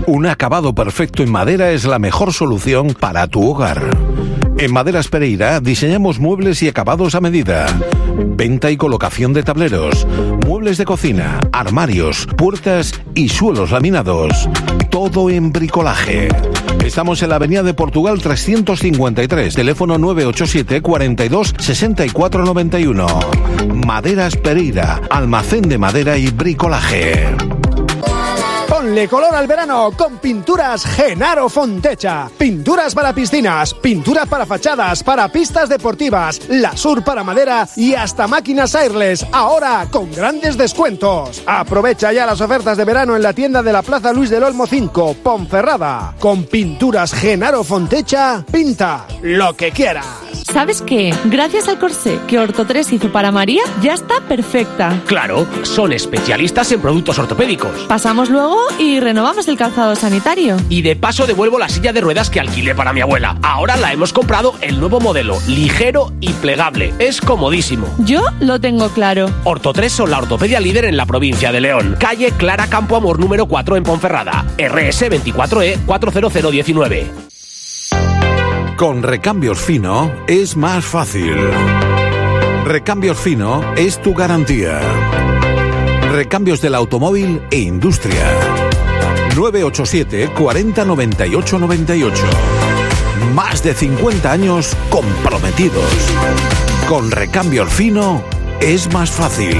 Un acabado perfecto en madera es la mejor solución para tu hogar. En Maderas Pereira diseñamos muebles y acabados a medida. Venta y colocación de tableros, muebles de cocina, armarios, puertas y suelos laminados. Todo en bricolaje. Estamos en la Avenida de Portugal 353, teléfono 987 42 64 91. Maderas Pereira, almacén de madera y bricolaje. Ponle color al verano con Pinturas Genaro Fontecha. Pinturas para piscinas, pinturas para fachadas, para pistas deportivas, Lasur para madera y hasta máquinas airless, ahora con grandes descuentos. Aprovecha ya las ofertas de verano en la tienda de la Plaza Luis del Olmo 5, Ponferrada. Con Pinturas Genaro Fontecha, pinta lo que quieras. ¿Sabes qué? Gracias al corsé que Orto3 hizo para María, ya está perfecta. Claro, son especialistas en productos ortopédicos. Pasamos luego y renovamos el calzado sanitario. Y de paso devuelvo la silla de ruedas que alquilé para mi abuela. Ahora la hemos comprado el nuevo modelo, ligero y plegable. Es comodísimo. Yo lo tengo claro. Orto3 son la ortopedia líder en la provincia de León. Calle Clara Campo Amor número 4 en Ponferrada. RS 24E 40019. Con Recambios Fino es más fácil. Recambios Fino es tu garantía. Recambios del automóvil e industria. 987 40 98 98. Más de 50 años comprometidos. Con Recambios Fino es más fácil.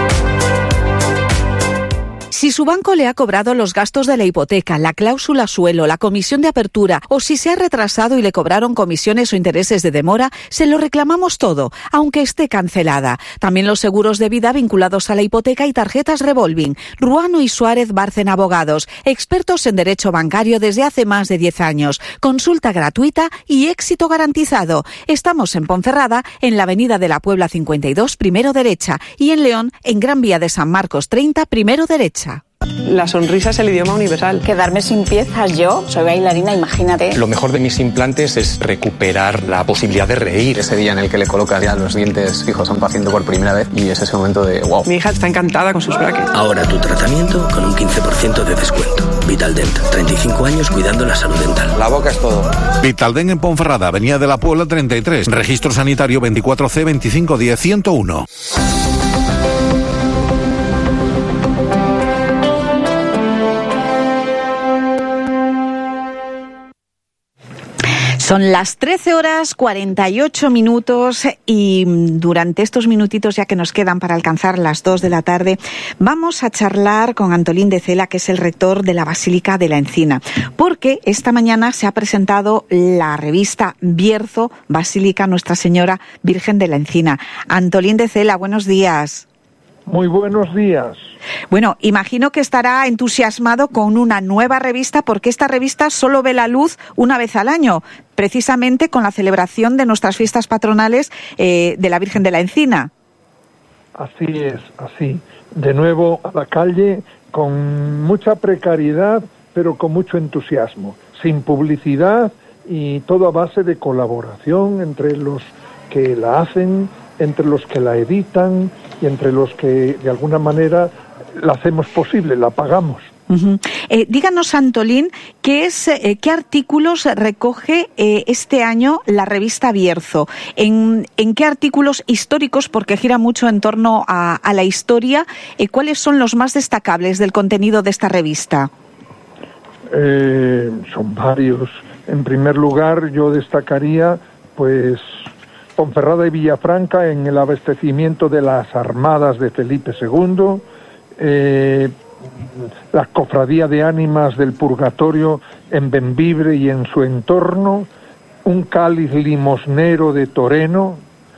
Si su banco le ha cobrado los gastos de la hipoteca, la cláusula suelo, la comisión de apertura o si se ha retrasado y le cobraron comisiones o intereses de demora, se lo reclamamos todo, aunque esté cancelada. También los seguros de vida vinculados a la hipoteca y tarjetas revolving. Ruano y Suárez Bárcena Abogados, expertos en derecho bancario desde hace más de 10 años. Consulta gratuita y éxito garantizado. Estamos en Ponferrada, en la Avenida de la Puebla 52, primero derecha, y en León, en Gran Vía de San Marcos 30, primero derecha. La sonrisa es el idioma universal. Quedarme sin piezas, yo soy bailarina, imagínate. Lo mejor de mis implantes es recuperar la posibilidad de reír. Ese día en el que le colocas ya los dientes fijos a un paciente por primera vez y es ese momento de wow. Mi hija está encantada con sus brackets. Ahora tu tratamiento con un 15% de descuento. Vitaldent, 35 años cuidando la salud dental. La boca es todo. Vitaldent en Ponferrada, Avenida de la Puebla 33, registro sanitario 24C 2510 101. Son las 13:48 y durante estos minutitos ya que nos quedan para alcanzar las 2 de la tarde, vamos a charlar con Antolín de Cela, que es el rector de la Basílica de la Encina, porque esta mañana se ha presentado la revista Bierzo, Basílica Nuestra Señora Virgen de la Encina. Antolín de Cela, buenos días. Muy buenos días. Bueno, imagino que estará entusiasmado con una nueva revista, porque esta revista solo ve la luz una vez al año, precisamente con la celebración de nuestras fiestas patronales de la Virgen de la Encina. Así es, así. De nuevo a la calle, con mucha precariedad, pero con mucho entusiasmo, sin publicidad y todo a base de colaboración entre los que la hacen, entre los que la editan y entre los que de alguna manera la hacemos posible, la pagamos. Uh-huh. Díganos, Antolín, ¿qué artículos recoge este año la revista Bierzo? ¿En qué artículos históricos, porque gira mucho en torno a la historia, cuáles son los más destacables del contenido de esta revista? Son varios. En primer lugar, yo destacaría, pues, Ponferrada y Villafranca en el abastecimiento de las armadas de Felipe II, la Cofradía de Ánimas del Purgatorio en Bembibre y en su entorno, un cáliz limosnero de Toreno,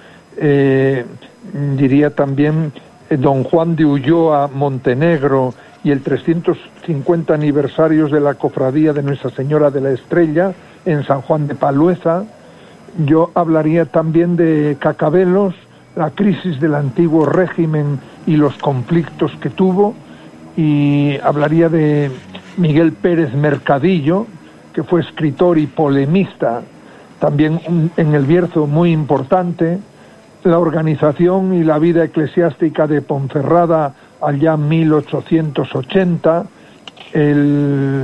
diría también Don Juan de Ulloa, Montenegro, y el 350 aniversarios de la Cofradía de Nuestra Señora de la Estrella en San Juan de Palueza. Yo hablaría también de Cacabelos, la crisis del antiguo régimen y los conflictos que tuvo, y hablaría de Miguel Pérez Mercadillo, que fue escritor y polemista, también en el Bierzo muy importante, la organización y la vida eclesiástica de Ponferrada allá en 1880,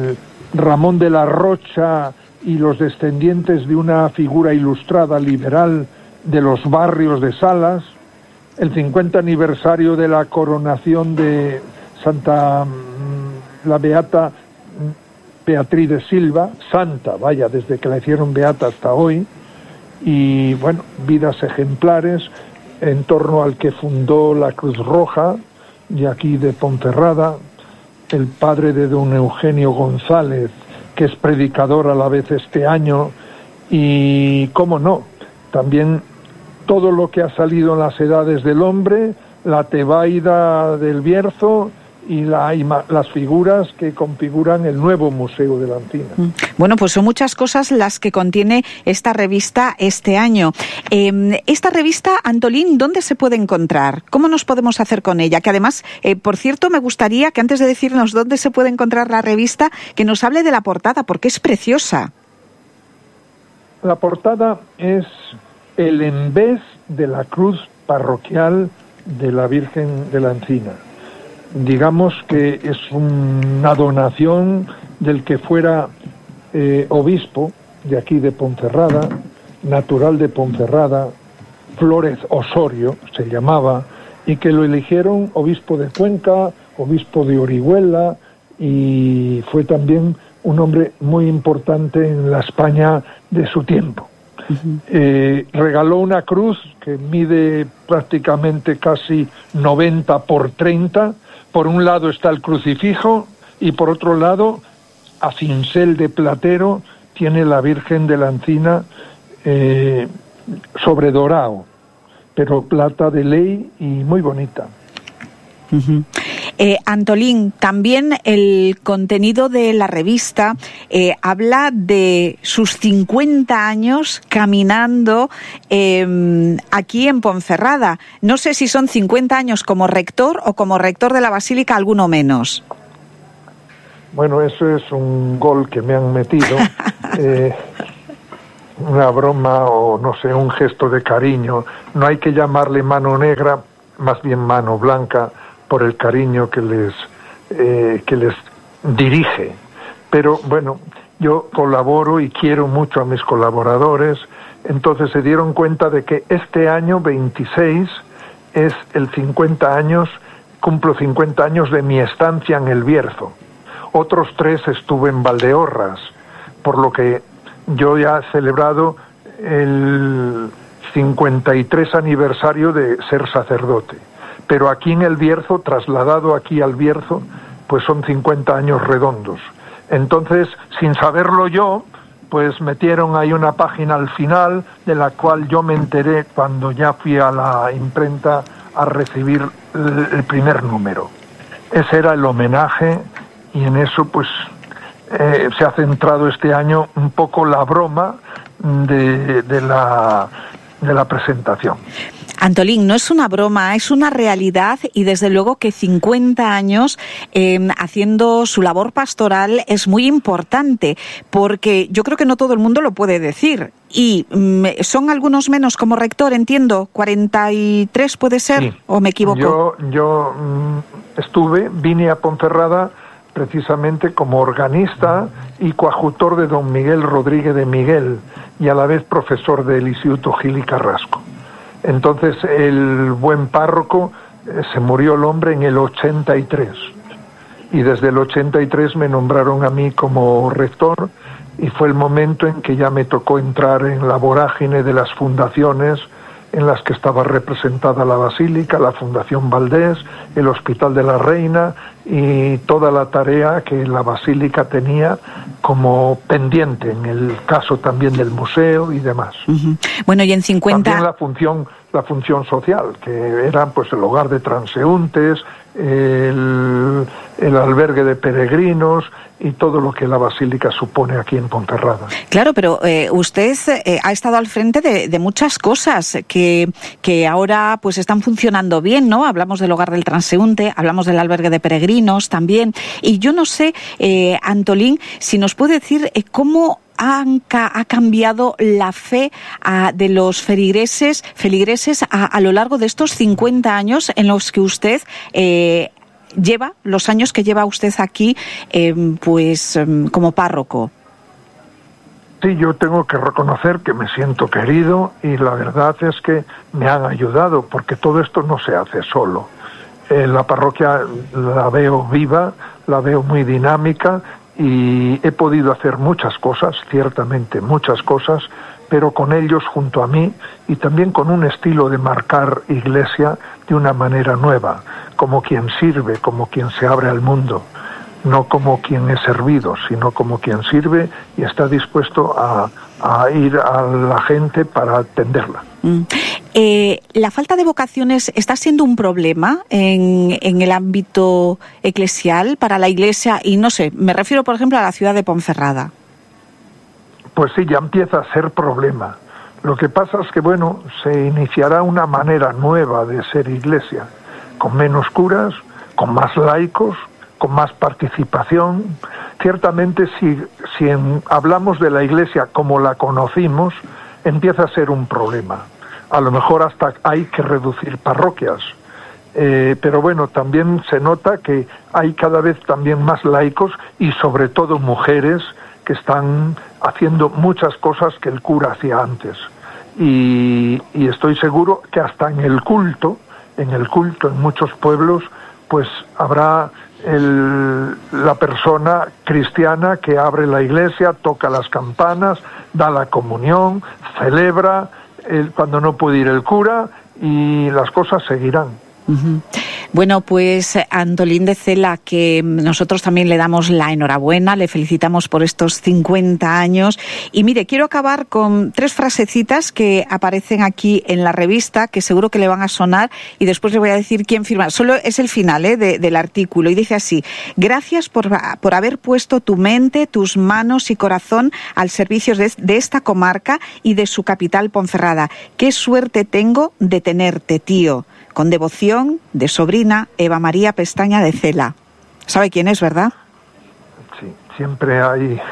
Ramón de la Rocha y los descendientes de una figura ilustrada liberal de los barrios de Salas, el 50 aniversario de la coronación de Santa la Beata Beatriz de Silva, santa, vaya, desde que la hicieron beata hasta hoy, y bueno, vidas ejemplares en torno al que fundó la Cruz Roja, de aquí de Ponferrada, el padre de don Eugenio González, que es predicador a la vez este año, y cómo no, también todo lo que ha salido en las edades del hombre, la Tebaida del Bierzo y las figuras que configuran el nuevo Museo de la Encina. Bueno, pues son muchas cosas las que contiene esta revista este año. Esta revista, Antolín, ¿dónde se puede encontrar? ¿Cómo nos podemos hacer con ella? Que además, por cierto, me gustaría que antes de decirnos dónde se puede encontrar la revista, que nos hable de la portada, porque es preciosa. La portada es el embés de la cruz parroquial de la Virgen de la Encina. Digamos que es una donación del que fuera obispo de aquí de Ponferrada, natural de Ponferrada, Flórez Osorio se llamaba, y que lo eligieron obispo de Cuenca, obispo de Orihuela, y fue también un hombre muy importante en la España de su tiempo. Regaló una cruz que mide prácticamente casi 90 por 30. Por un lado está el crucifijo y por otro lado, a cincel de platero, tiene la Virgen de la Encina sobre dorado, pero plata de ley y muy bonita. Antolín, también el contenido de la revista habla de sus 50 años caminando aquí en Ponferrada. No sé si son 50 años como rector o como rector de la Basílica, alguno menos. Bueno, eso es un gol que me han metido, una broma o no sé, un gesto de cariño. No hay que llamarle mano negra, más bien mano blanca, por el cariño que les dirige. Pero bueno, yo colaboro y quiero mucho a mis colaboradores, entonces se dieron cuenta de que este año 26 es el 50 años, cumplo 50 años de mi estancia en El Bierzo. Otros 3 estuve en Valdeorras, por lo que yo ya he celebrado el 53 aniversario de ser sacerdote. Pero aquí en El Bierzo, trasladado aquí al Bierzo, pues son 50 años redondos. Entonces, sin saberlo yo, pues metieron ahí una página al final, de la cual yo me enteré cuando ya fui a la imprenta a recibir el primer número. Ese era el homenaje, y en eso pues se ha centrado este año un poco la broma de la presentación. Antolín, no es una broma, es una realidad, y desde luego que 50 años haciendo su labor pastoral es muy importante, porque yo creo que no todo el mundo lo puede decir. Y son algunos menos como rector, entiendo, 43 puede ser, sí. ¿O me equivoco? Yo vine a Ponferrada precisamente como organista y coadjutor de don Miguel Rodríguez de Miguel, y a la vez profesor del Instituto Gil y Carrasco. Entonces el buen párroco, se murió el hombre en el 83, y desde el 83 me nombraron a mí como rector, y fue el momento en que ya me tocó entrar en la vorágine de las fundaciones en las que estaba representada la Basílica, la Fundación Valdés, el Hospital de la Reina y toda la tarea que la Basílica tenía como pendiente, en el caso también del museo y demás. Bueno, y en 50... También la función social, que eran pues el hogar de transeúntes, el albergue de peregrinos y todo lo que la Basílica supone aquí en Ponferrada. Claro, pero usted ha estado al frente de muchas cosas que ahora pues están funcionando bien, ¿no? Hablamos del hogar del transeúnte, hablamos del albergue de peregrinos también, y yo no sé, Antolín, si nos puede decir cómo ha cambiado la fe de los feligreses a lo largo de estos 50 años en los que usted lleva los años que lleva usted aquí como párroco. Sí, yo tengo que reconocer que me siento querido y la verdad es que me han ayudado, porque todo esto no se hace solo. La parroquia la veo viva, la veo muy dinámica y he podido hacer muchas cosas, ciertamente muchas cosas, pero con ellos junto a mí y también con un estilo de marcar iglesia de una manera nueva, como quien sirve, como quien se abre al mundo. No como quien es servido, sino como quien sirve y está dispuesto a ir a la gente para atenderla. ¿La falta de vocaciones está siendo un problema en el ámbito eclesial para la Iglesia? Y no sé, me refiero por ejemplo a la ciudad de Ponferrada. Pues sí, ya empieza a ser problema. Lo que pasa es que, bueno, se iniciará una manera nueva de ser Iglesia, con menos curas, con más laicos, con más participación. Ciertamente, si hablamos de la Iglesia como la conocimos, empieza a ser un problema. A lo mejor hasta hay que reducir parroquias. Pero bueno, también se nota que hay cada vez también más laicos y sobre todo mujeres que están haciendo muchas cosas que el cura hacía antes. Y estoy seguro que hasta en el culto en muchos pueblos, pues habrá la persona cristiana que abre la iglesia, toca las campanas, da la comunión, celebra cuando no puede ir el cura y las cosas seguirán. Uh-huh. Bueno, pues Antolín de Cela, que nosotros también le damos la enhorabuena, le felicitamos por estos 50 años. Y mire, quiero acabar con 3 frasecitas que aparecen aquí en la revista, que seguro que le van a sonar, y después le voy a decir quién firma. Solo es el final del artículo, y dice así: gracias por haber puesto tu mente, tus manos y corazón al servicio de esta comarca y de su capital, Ponferrada. Qué suerte tengo de tenerte, tío. Con devoción, de sobrina, Eva María Pestaña de Cela. ¿Sabe quién es, verdad? Sí, siempre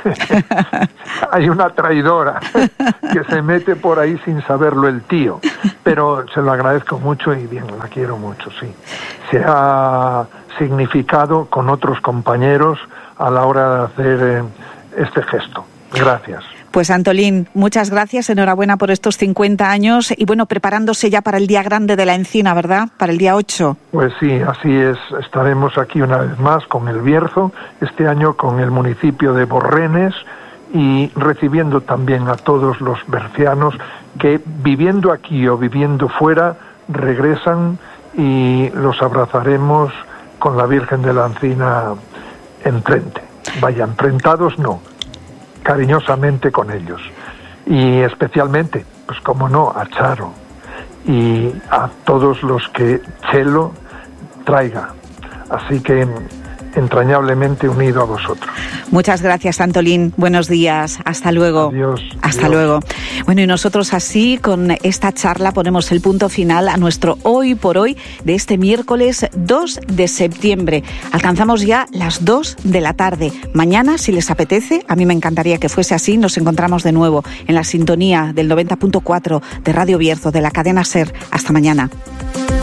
hay una traidora que se mete por ahí sin saberlo el tío. Pero se lo agradezco mucho y bien, la quiero mucho, sí. Se ha significado con otros compañeros a la hora de hacer este gesto. Gracias. Pues Antolín, muchas gracias, enhorabuena por estos 50 años y bueno, preparándose ya para el día grande de la Encina, ¿verdad? Para el día 8. Pues sí, así es, estaremos aquí una vez más con el Bierzo, este año con el municipio de Borrenes y recibiendo también a todos los bercianos que viviendo aquí o viviendo fuera regresan y los abrazaremos con la Virgen de la Encina enfrente. Vaya, enfrentados no, cariñosamente con ellos y especialmente, pues como no, a Charo y a todos los que Chelo traiga, así que entrañablemente unido a vosotros. Muchas gracias, Antolín. Buenos días. Hasta luego. Adiós. Hasta luego. Bueno, y nosotros así, con esta charla, ponemos el punto final a nuestro Hoy por Hoy de este miércoles 2 de septiembre. Alcanzamos ya las 2 de la tarde. Mañana, si les apetece, a mí me encantaría que fuese así, nos encontramos de nuevo en la sintonía del 90.4 de Radio Bierzo, de la cadena SER. Hasta mañana.